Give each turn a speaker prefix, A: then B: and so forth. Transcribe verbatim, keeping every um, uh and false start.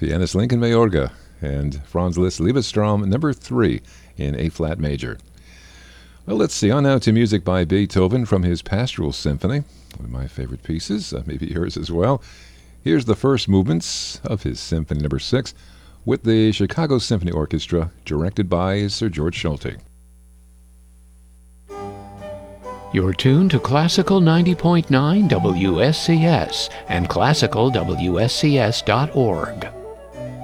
A: pianist Lincoln Mayorga and Franz Liszt Liebestraum, number three in A-flat major. Well, let's see. On now to music by Beethoven from his Pastoral Symphony, one of my favorite pieces, uh, maybe yours as well. Here's the first movements of his Symphony number six with the Chicago Symphony Orchestra, directed by Sir George Solti.
B: You're tuned to Classical ninety point nine W S C S and classical W S C S dot org.